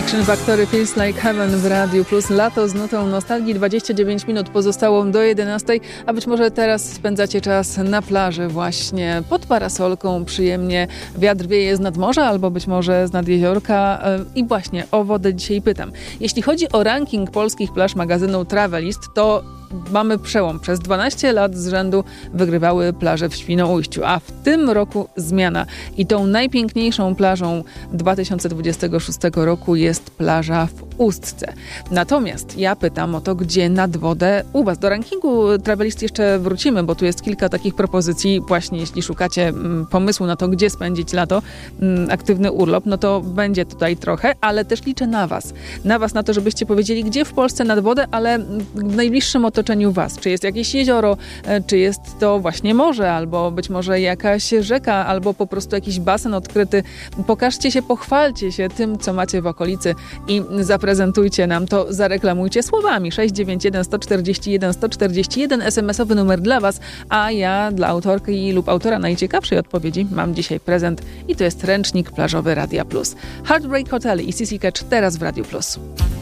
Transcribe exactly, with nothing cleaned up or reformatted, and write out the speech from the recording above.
Addiction Factory Feels Like Heaven w Radiu Plus. Lato z nutą nostalgii. dwadzieścia dziewięć minut pozostało do jedenastej, a być może teraz spędzacie czas na plaży właśnie pod parasolką, przyjemnie wiatr wieje z nad morza albo być może z nad jeziorka i właśnie o wodę dzisiaj pytam. Jeśli chodzi o ranking polskich plaż magazynu Travelist, to mamy przełom. Przez dwanaście lat z rzędu wygrywały plaże w Świnoujściu, a w tym roku zmiana. I tą najpiękniejszą plażą dwa tysiące dwudziestego szóstego roku jest plaża w Ustce. Natomiast ja pytam o to, gdzie nad wodę u was. Do rankingu Travelist jeszcze wrócimy, bo tu jest kilka takich propozycji. Właśnie jeśli szukacie mm, pomysłu na to, gdzie spędzić lato, mm, aktywny urlop, no to będzie tutaj trochę, ale też liczę na was. Na was, na to, żebyście powiedzieli, gdzie w Polsce nad wodę, ale w najbliższym otoczeniu was. Czy jest jakieś jezioro, czy jest to właśnie morze, albo być może jakaś rzeka, albo po prostu jakiś basen odkryty. Pokażcie się, pochwalcie się tym, co macie w okolicy i zaprezentujcie nam to, zareklamujcie słowami. sześć dziewięć jeden, sto czterdzieści jeden, sto czterdzieści jeden, es em esowy numer dla was, a ja dla autorki lub autora najciekawszej odpowiedzi mam dzisiaj prezent i to jest ręcznik plażowy Radia Plus. Heartbreak Hotel i C C Catch teraz w Radiu Plus.